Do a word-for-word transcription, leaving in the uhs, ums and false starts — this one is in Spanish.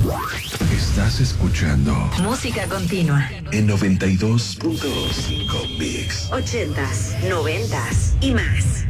Estás escuchando Música Continua en noventa y dos punto cinco Mix. ochentas, noventas y más.